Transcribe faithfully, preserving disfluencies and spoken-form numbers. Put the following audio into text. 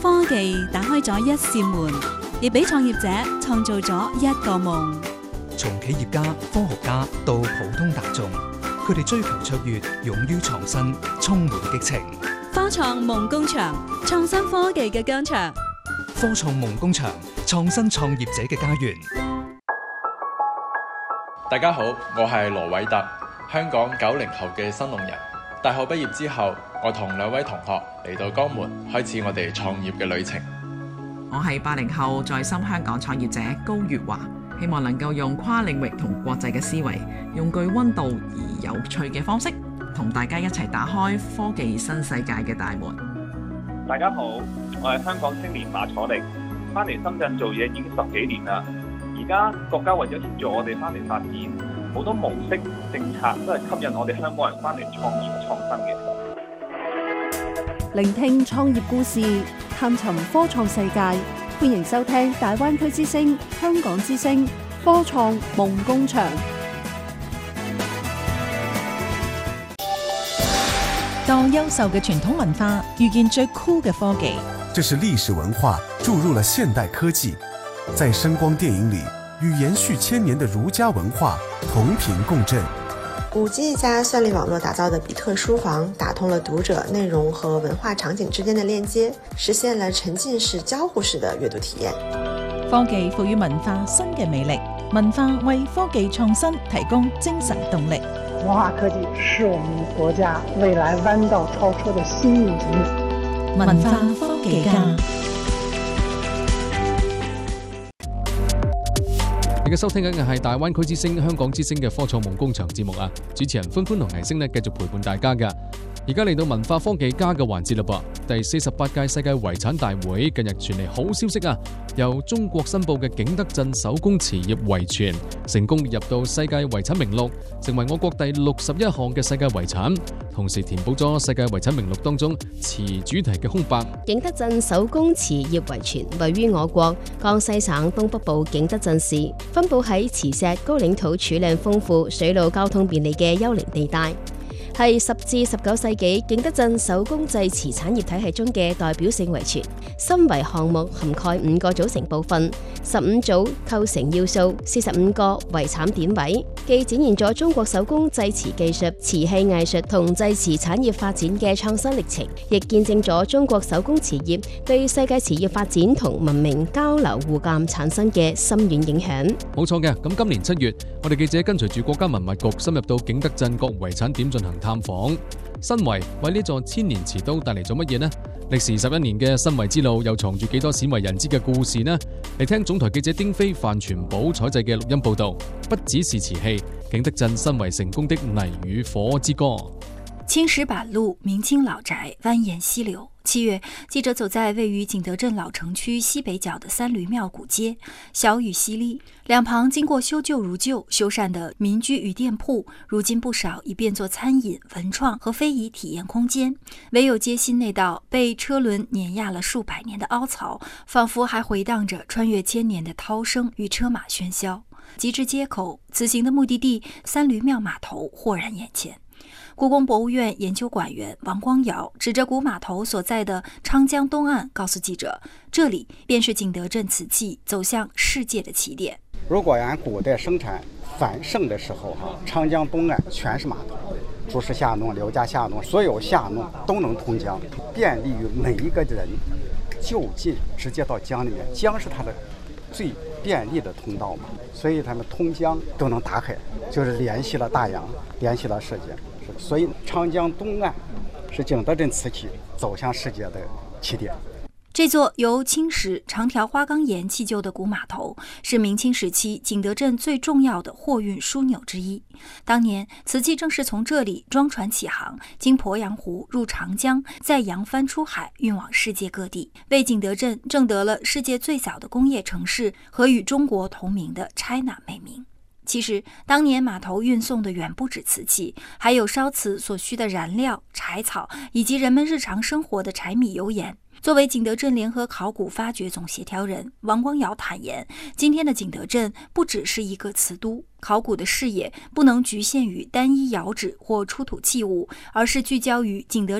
科技打開咗一扇門，亦俾創業者創造咗一個夢。 從企業家、科學家到普通大眾，佢哋追求卓越，勇於創新，充滿激情。 科創夢工場，創新科技嘅疆場。 科創夢工場，創新創業者嘅家園。 大家好，我係羅偉特，香港九零後嘅新農人。大學畢業之後，我同兩位同學嚟到江門，開始我哋創業嘅旅程。 我係八零後在深香港創業者高月華，希望能夠用跨領域同國際嘅思維，用具溫度而有趣嘅方式，同大家一齊打開科技新世界嘅大門。 大家好，我係香港青年馬楚力，翻嚟深圳做嘢已經十幾年啦。而家國家為咗協助我哋翻嚟發展，好多模式政策都係吸引我哋香港人翻嚟創業創新嘅。 聆聽創業故事，探尋科創世界，歡迎收聽大灣區之聲、香港之聲科創夢工場。 當優秀嘅傳統文化遇見最酷嘅科技， 這是歷史文化注入了現代科技，在聲光電影裏與延續千年的儒家文化同頻共振。 五 G 加算力網絡打造的比特書房，打通了讀者內容和文化場景之間的鏈接，實現了沉浸式交互式的閱讀體驗。 科技賦予文化新嘅魅力，文化為科技創新提供精神動力。 文化科技是我們國家未來彎道超車的新引擎。 文化科技家。 而家收聽緊嘅係大灣區之聲、香港之聲嘅科創夢工場節目啊！主持人歡歡同藝星呢繼續陪伴大家㗎。而家嚟到文化科技家嘅環節啦噃，第四十八屆世界遺產大會近日傳嚟好消息啊！由中國申報嘅景德鎮手工瓷業遺存成功列入到世界遺產名錄，成為我國第六十一項嘅世界遺產，同時填補咗世界遺產名錄當中瓷主題嘅空白。 景德鎮手工瓷業遺存位於我國江西省東北部景德鎮市，分佈喺磁石高嶺土儲量豐富、水路交通便利嘅優良地帶，係十至十九世紀景德鎮手工製瓷產業體系中嘅代表性遺存。申遺項目涵蓋五個組成部分，十五組構成要素，四十五個遺產典位，既展現咗中國手工製瓷技術、瓷器藝術同製瓷產業發展嘅創新歷程，亦見證咗中國手工瓷業對世界瓷業發展同文明交流互鑒產生嘅深遠影響。 冇錯嘅，咁今年七月，我哋記者跟隨住國家文物局深入到景德鎮各遺產點進行探訪。申遺為呢座千年瓷都帶嚟咗乜嘢呢？歷時十一年嘅申遺之路又藏住幾多鮮為人知嘅故事呢？嚟聽總台記者丁飛、范全寶採製嘅錄音報道。不只是瓷器，景德鎮申遺成功的泥與火之歌。 青石板路，明清老宅蜿蜒溪流。七月，記者走在位於景德鎮老城區西北角的三閭廟古街，小雨淅瀝，兩旁經過修舊如舊、修繕的民居與店鋪，如今不少已變作餐飲、文創和非遺體驗空間。唯有街心那道被車輪碾壓了數百年的凹槽，仿佛還回盪着穿越千年的濤聲與車馬喧囂。及至街口，此行的目的地三閭廟碼頭豁然眼前。故宮博物院研究館員王光堯指着古碼頭所在的昌江東岸，告訴記者，這裡便是景德鎮瓷器走向世界的起點。 如果按古代生產繁盛的時候，哈，昌江東岸全是碼頭，朱氏下弄、劉家下弄，所有下弄都能通江，便利於每一個人就近直接到江裡面。江是它的最便利的通道嘛，所以他們通江都能打開，就是聯繫了大洋，聯繫了世界。所以昌江東岸是景德鎮瓷器走向世界的起點。 這座由青石、長條花崗岩砌就的古碼頭，是明清時期景德鎮最重要的貨運樞紐之一。當年瓷器正是從這裡裝船起航，經鄱陽湖入長江，再揚帆出海，運往世界各地，為景德鎮爭得了世界最早的工業城市和與中國同名的 China 美名。其實當年碼頭運送的遠不止瓷器，還有燒瓷所需的燃料、柴草，以及人們日常生活的柴米油鹽。作為景德鎮聯合考古發掘總協調人，王光堯坦言，今天的景德鎮不只是一個瓷都，考古的視野不能局限於單一窯址或出土器物，而是聚焦於景德